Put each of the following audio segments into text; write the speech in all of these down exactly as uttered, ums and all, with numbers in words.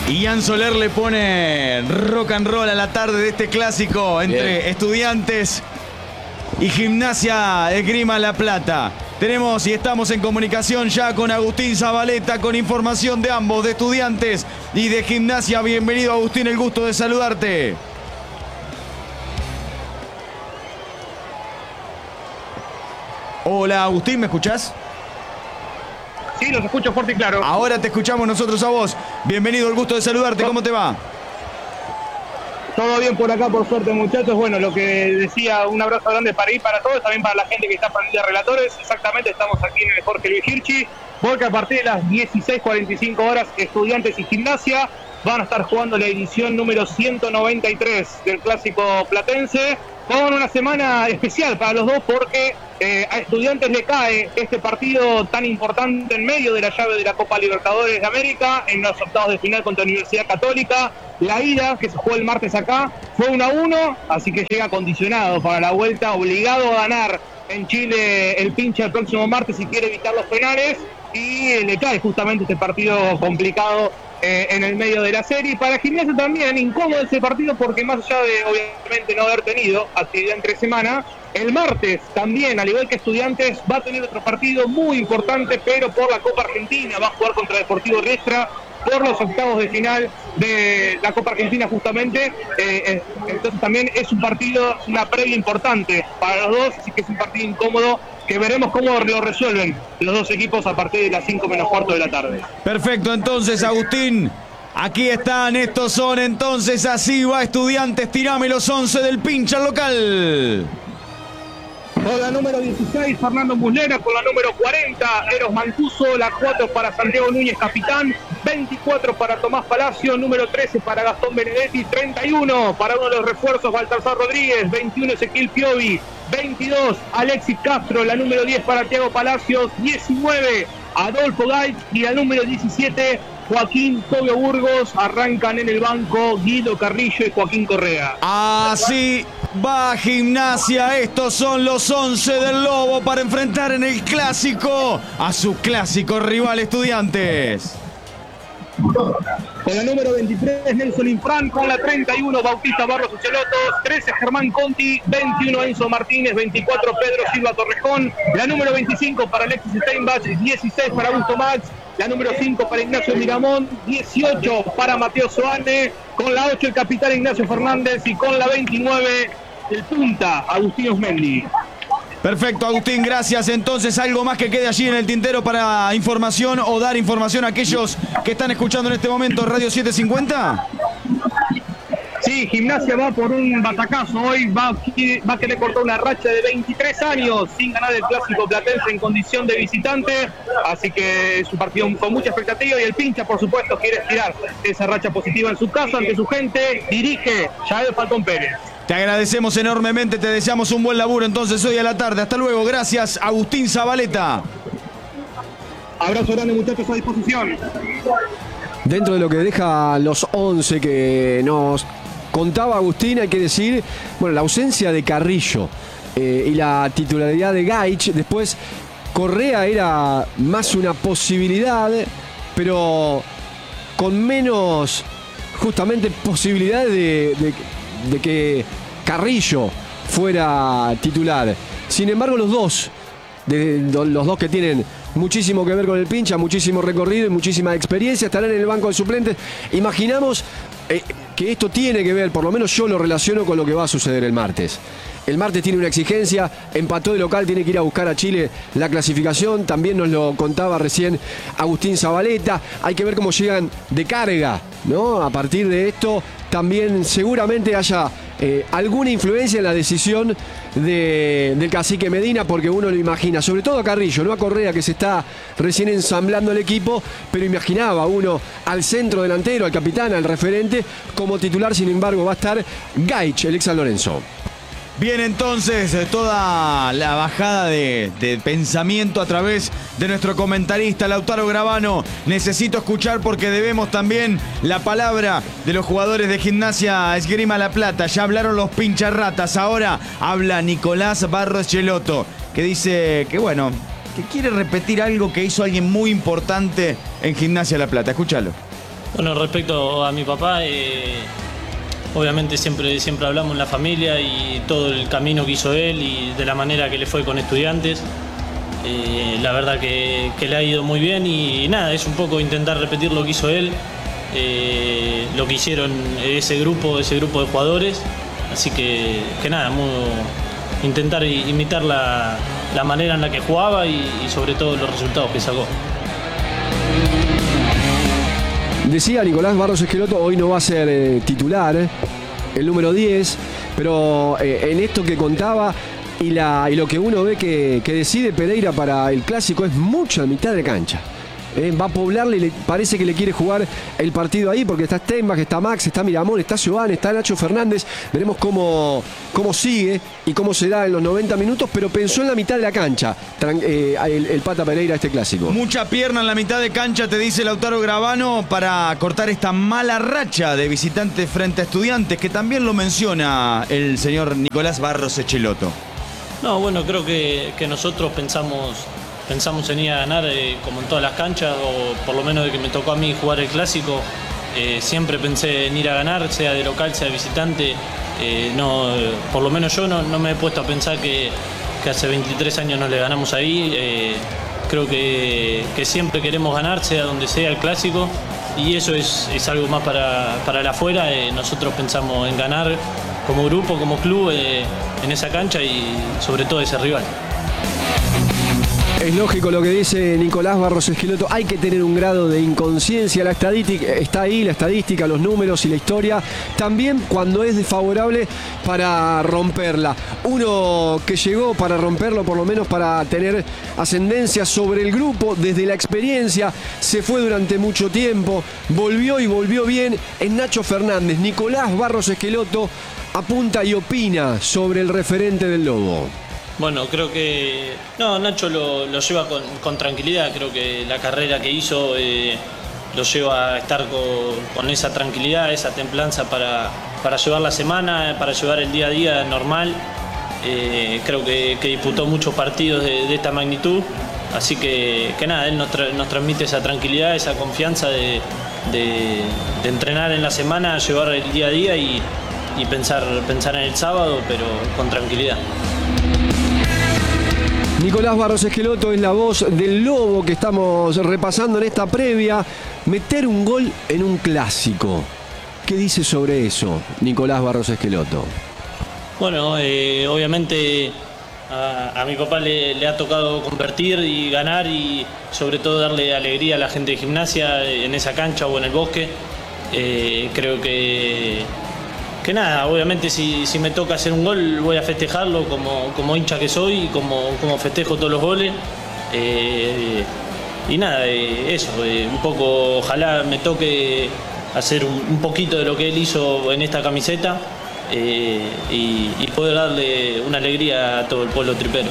Y Ian Soler le pone rock and roll a la tarde de este clásico entre Bien. Estudiantes y Gimnasia Esgrima La Plata. Tenemos y estamos en comunicación ya con Agustín Zabaleta con información de ambos, de Estudiantes y de Gimnasia. Bienvenido, Agustín, el gusto de saludarte. Hola, Agustín, ¿me escuchás? Sí, los escucho fuerte y claro. Ahora te escuchamos nosotros a vos. Bienvenido, el gusto de saludarte. ¿Cómo te va? Todo bien por acá, por suerte, muchachos. Bueno, lo que decía, un abrazo grande para ir para todos, también para la gente que está prendida de relatores. Exactamente, estamos aquí en el Jorge Luis Hirschi, porque a partir de las dieciséis cuarenta y cinco horas, Estudiantes y Gimnasia van a estar jugando la edición número ciento noventa y tres del Clásico Platense, con una semana especial para los dos, porque eh, a Estudiantes le cae este partido tan importante en medio de la llave de la Copa Libertadores de América, en los octavos de final contra Universidad Católica. La ida, que se jugó el martes acá, fue uno a uno, así que llega condicionado para la vuelta, obligado a ganar en Chile el pinche el próximo martes si quiere evitar los penales, y le cae justamente este partido complicado Eh, en el medio de la serie. Para Gimnasia también incómodo ese partido, porque más allá de obviamente no haber tenido actividad entre semana, el martes también, al igual que Estudiantes, va a tener otro partido muy importante, pero por la Copa Argentina. Va a jugar contra Deportivo Riestra por los octavos de final de la Copa Argentina justamente. Eh, eh, entonces también es un partido, una previa importante para los dos, así que es un partido incómodo que veremos cómo lo resuelven los dos equipos a partir de las cinco menos cuarto de la tarde. Perfecto, entonces, Agustín, aquí están, estos son entonces, así va Estudiantes, tirame los once del pincha local. Con la número dieciséis, Fernando Muslera. Con la número cuarenta, Eros Mancuso. La cuatro para Santiago Núñez, capitán. veinticuatro para Tomás Palacio. Número trece para Gastón Benedetti. treinta y uno para uno de los refuerzos, Baltasar Rodríguez. veintiuno, Ezequiel Piovi. veintidós, Alexis Castro. La número diez para Thiago Palacios. diecinueve, Adolfo Gaich. Y la número diecisiete, Joaquín Tobio Burgos. Arrancan en el banco Guido Carrillo y Joaquín Correa. Así va Gimnasia. Estos son los once del Lobo para enfrentar en el clásico a su clásico rival Estudiantes. Con la número veintitrés, Nelson Infran. Con la treinta y uno, Bautista Barros Uchelotos. trece, Germán Conti. veintiuno, Enzo Martínez. veinticuatro, Pedro Silva Torrejón. La número veinticinco para Alexis Steinbach. dieciséis para Augusto Max. La número cinco para Ignacio Miramón. dieciocho para Mateo Soane. Con la ocho, el capitán Ignacio Fernández. Y con la veintinueve, el punta, Agustín Osmendi. Perfecto, Agustín, gracias. Entonces, ¿algo más que quede allí en el tintero para información o dar información a aquellos que están escuchando en este momento Radio setecientos cincuenta? Sí, Gimnasia va por un batacazo hoy, va, va a querer cortar una racha de veintitrés años sin ganar el Clásico Platense en condición de visitante, así que es un partido con mucha expectativa y el pincha, por supuesto, quiere estirar esa racha positiva en su casa, ante su gente. Dirige Yael Falcón Pérez. Te agradecemos enormemente, te deseamos un buen laburo entonces hoy a la tarde. Hasta luego, gracias, Agustín Zabaleta. Abrazo grande, muchachos, a disposición. Dentro de lo que deja los once que nos contaba Agustín, hay que decir, bueno, la ausencia de Carrillo eh, y la titularidad de Gaich. Después Correa era más una posibilidad, pero con menos justamente posibilidades de, de, de que Carrillo fuera titular. Sin embargo, los dos, de, de, los dos que tienen muchísimo que ver con el pincha, muchísimo recorrido y muchísima experiencia, estarán en el banco de suplentes. Imaginamos eh, que esto tiene que ver, por lo menos yo lo relaciono con lo que va a suceder el martes. El martes tiene una exigencia, empató de local, tiene que ir a buscar a Chile la clasificación. También nos lo contaba recién Agustín Zabaleta. Hay que ver cómo llegan de carga, ¿no? A partir de esto también seguramente haya eh, alguna influencia en la decisión de, del cacique Medina, porque uno lo imagina, sobre todo a Carrillo, no a Correa, que se está recién ensamblando el equipo, pero imaginaba uno al centro delantero, al capitán, al referente, como titular. Sin embargo, va a estar Gaich, el ex San Lorenzo. Bien, entonces, toda la bajada de, de pensamiento a través de nuestro comentarista Lautaro Gravano. Necesito escuchar porque debemos también la palabra de los jugadores de Gimnasia Esgrima La Plata. Ya hablaron los pincharratas, ahora habla Nicolás Barros Cheloto, que dice que, bueno, que quiere repetir algo que hizo alguien muy importante en Gimnasia La Plata. Escúchalo. Bueno, respecto a mi papá, eh, obviamente siempre, siempre hablamos en la familia y todo el camino que hizo él y de la manera que le fue con Estudiantes. Eh, la verdad que, que le ha ido muy bien y, y nada, es un poco intentar repetir lo que hizo él, eh, lo que hicieron ese grupo, ese grupo de jugadores. Así que, que nada, muy, intentar imitar la, la manera en la que jugaba y, y sobre todo los resultados que sacó. Decía Nicolás Barros Esqueloto, hoy no va a ser eh, titular, eh, el número diez, pero eh, en esto que contaba y, la, y lo que uno ve que, que decide Pereira para el clásico es mucha mitad de cancha. Eh, va a poblarle y le parece que le quiere jugar el partido ahí porque está Steinbach, está Max, está Miramón, está Giovanni, está Nacho Fernández. Veremos cómo, cómo sigue y cómo se da en los noventa minutos, pero pensó en la mitad de la cancha tran, eh, el, el Pata Pereira este clásico. Mucha pierna en la mitad de cancha, te dice Lautaro Gravano, para cortar esta mala racha de visitantes frente a Estudiantes, que también lo menciona el señor Nicolás Barros Esqueloto. No, bueno, creo que, que nosotros pensamos... Pensamos en ir a ganar eh, como en todas las canchas, o por lo menos de que me tocó a mí jugar el clásico, eh, siempre pensé en ir a ganar, sea de local, sea de visitante. Eh, no, por lo menos yo no, no me he puesto a pensar que, que hace veintitrés años no le ganamos ahí. Eh, creo que, que siempre queremos ganar, sea donde sea el clásico, y eso es, es algo más para, para el afuera. Eh, nosotros pensamos en ganar como grupo, como club, eh, en esa cancha y sobre todo ese rival. Es lógico lo que dice Nicolás Barros Esqueloto, hay que tener un grado de inconsciencia, la estadística está ahí, la estadística, los números y la historia, también cuando es desfavorable para romperla. Uno que llegó para romperlo, por lo menos para tener ascendencia sobre el grupo, desde la experiencia, se fue durante mucho tiempo, volvió y volvió bien, es Nacho Fernández. Nicolás Barros Esqueloto apunta y opina sobre el referente del Lobo. Bueno, creo que no, Nacho lo, lo lleva con, con tranquilidad. Creo que la carrera que hizo eh, lo lleva a estar con, con esa tranquilidad, esa templanza para, para llevar la semana, para llevar el día a día normal. Eh, creo que, que disputó muchos partidos de, de esta magnitud, así que, que nada, él nos, tra, nos transmite esa tranquilidad, esa confianza de, de, de entrenar en la semana, llevar el día a día y, y pensar, pensar en el sábado, pero con tranquilidad. Nicolás Barros Esqueloto es la voz del Lobo que estamos repasando en esta previa. Meter un gol en un clásico. ¿Qué dice sobre eso Nicolás Barros Esqueloto? Bueno, eh, obviamente a, a mi papá le, le ha tocado convertir y ganar y sobre todo darle alegría a la gente de Gimnasia en esa cancha o en el Bosque. Eh, creo que... Que nada, obviamente si, si me toca hacer un gol voy a festejarlo como, como hincha que soy y como, como festejo todos los goles. Eh, y nada, eh, eso, eh, un poco, ojalá me toque hacer un, un poquito de lo que él hizo en esta camiseta eh, y, y poder darle una alegría a todo el pueblo tripero.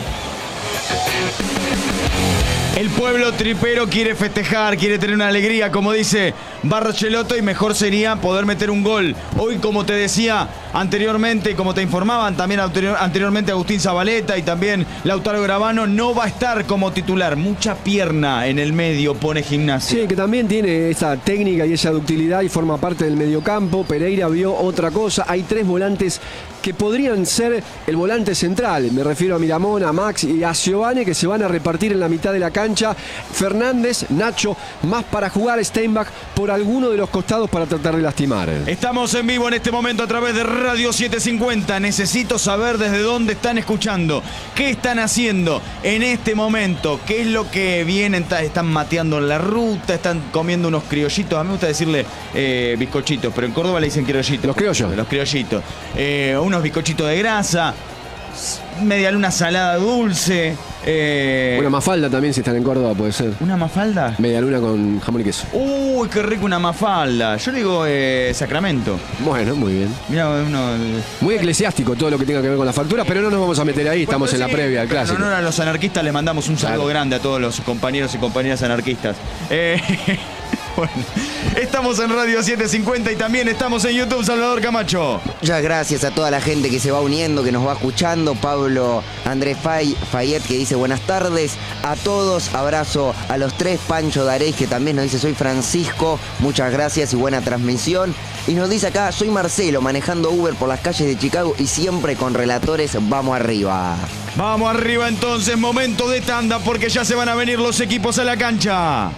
El pueblo tripero quiere festejar, quiere tener una alegría, como dice Barros Esqueloto, y mejor sería poder meter un gol. Hoy, como te decía anteriormente, como te informaban también anteriormente Agustín Zabaleta y también Lautaro Gravano, no va a estar como titular. Mucha pierna en el medio pone Gimnasia. Sí, que también tiene esa técnica y esa ductilidad y forma parte del mediocampo. Pereira vio otra cosa. Hay tres volantes que podrían ser el volante central. Me refiero a Miramón, a Max y a Giovanni, que se van a repartir en la mitad de la cancha. Fernández, Nacho, más para jugar Steinbach por alguno de los costados para tratar de lastimar. Estamos en vivo en este momento a través de Radio setecientos cincuenta. Necesito saber desde dónde están escuchando, qué están haciendo en este momento, qué es lo que vienen, están mateando en la ruta, están comiendo unos criollitos. A mí me gusta decirle eh, bizcochitos, pero en Córdoba le dicen criollitos. Los criollos. Los criollitos. Eh, unos bizcochitos de grasa, media luna salada dulce. Eh, Una mafalda también, si están en Córdoba, puede ser. ¿Una mafalda? Media luna con jamón y queso. Uy, qué rico una mafalda. Yo le digo eh, Sacramento. Bueno, muy bien. Mira, uno... Muy eclesiástico todo lo que tenga que ver con las facturas, pero no nos vamos a meter ahí, estamos bueno, en sí, la previa del pero clásico. En honor a los anarquistas le mandamos un saludo Claro. grande a todos los compañeros y compañeras anarquistas. Eh, Bueno, estamos en Radio setecientos cincuenta y también estamos en YouTube, Salvador Camacho. Muchas gracias a toda la gente que se va uniendo, que nos va escuchando. Pablo Andrés Fay, Fayet, que dice buenas tardes a todos. Abrazo a los tres. Pancho Darey, que también nos dice soy Francisco. Muchas gracias y buena transmisión. Y nos dice acá, soy Marcelo, manejando Uber por las calles de Chicago y siempre con relatores. Vamos arriba. Vamos arriba entonces, momento de tanda porque ya se van a venir los equipos a la cancha.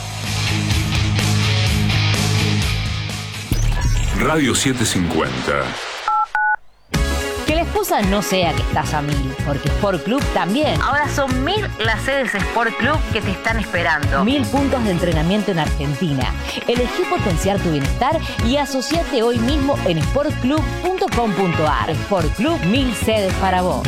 Radio setecientos cincuenta. Que la excusa no sea que estás a mil, porque Sport Club también. Ahora son mil las sedes Sport Club que te están esperando. Mil puntos de entrenamiento en Argentina. Elegí potenciar tu bienestar y asociate hoy mismo en sport club punto com punto a r. Sport Club, mil sedes para vos.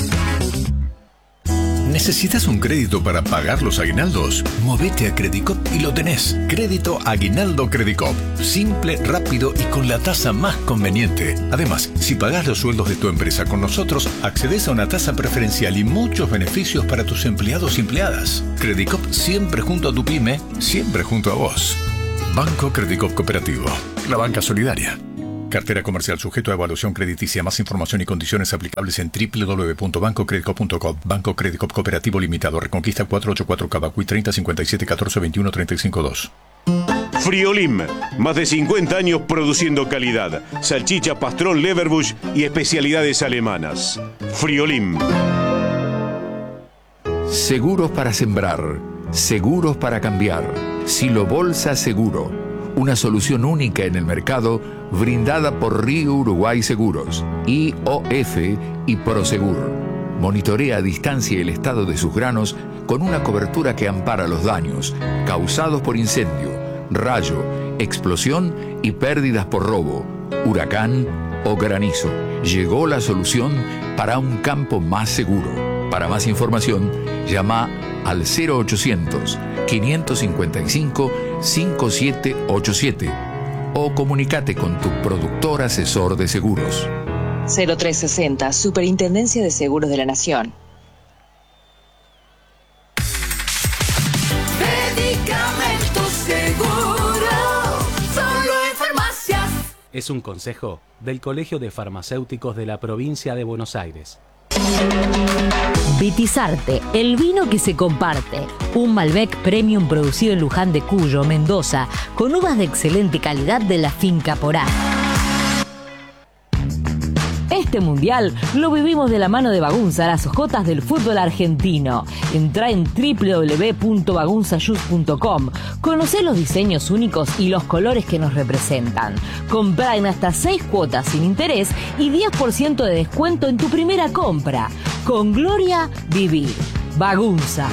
¿Necesitas un crédito para pagar los aguinaldos? Movete a Credicop y lo tenés. Crédito Aguinaldo Credicop. Simple, rápido y con la tasa más conveniente. Además, si pagás los sueldos de tu empresa con nosotros, accedes a una tasa preferencial y muchos beneficios para tus empleados y empleadas. Credicop siempre junto a tu pyme, siempre junto a vos. Banco Credicop Cooperativo. La banca solidaria. Cartera comercial sujeto a evaluación crediticia. Más información y condiciones aplicables en doble u doble u doble u punto banco credicop punto com. Banco Credicop Cooperativo Limitado. Reconquista cuatrocientos ochenta y cuatro Cavacuy treinta cincuenta y siete catorce veintiuno treinta y cinco dos. Friolim, más de cincuenta años produciendo calidad. Salchicha, pastrón, leverbush y especialidades alemanas. Friolim. Seguros para sembrar, seguros para cambiar. Silo Bolsa Seguro. Una solución única en el mercado brindada por Río Uruguay Seguros, I O F y Prosegur. Monitorea a distancia el estado de sus granos con una cobertura que ampara los daños causados por incendio, rayo, explosión y pérdidas por robo, huracán o granizo. Llegó la solución para un campo más seguro. Para más información, llama al cero ochocientos, quinientos cincuenta y cinco, cincuenta y siete ochenta y siete o comunícate con tu productor asesor de seguros. cero tres sesenta, Superintendencia de Seguros de la Nación. Medicamentos Seguro, solo en farmacias. Es un consejo del Colegio de Farmacéuticos de la Provincia de Buenos Aires. Vitizarte, el vino que se comparte. Un Malbec Premium producido en Luján de Cuyo, Mendoza, con uvas de excelente calidad de la finca Porá. Este mundial lo vivimos de la mano de Bagunza, las hojotas del fútbol argentino. Entrá en doble u doble u doble u punto bagunza juice punto com. Conocé los diseños únicos y los colores que nos representan. Comprá en hasta seis cuotas sin interés y diez por ciento de descuento en tu primera compra. Con Gloria, vivir. Bagunza.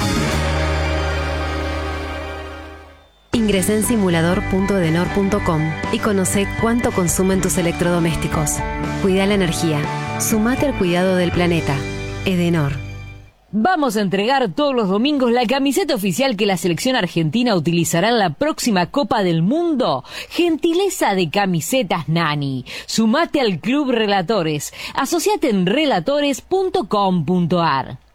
Ingresá en simulador punto edenor punto com y conocé cuánto consumen tus electrodomésticos. Cuida la energía. Sumate al cuidado del planeta. Edenor. Vamos a entregar todos los domingos la camiseta oficial que la selección argentina utilizará en la próxima Copa del Mundo. Gentileza de Camisetas Nani. Sumate al Club Relatores. Asociate en relatores punto com punto a r.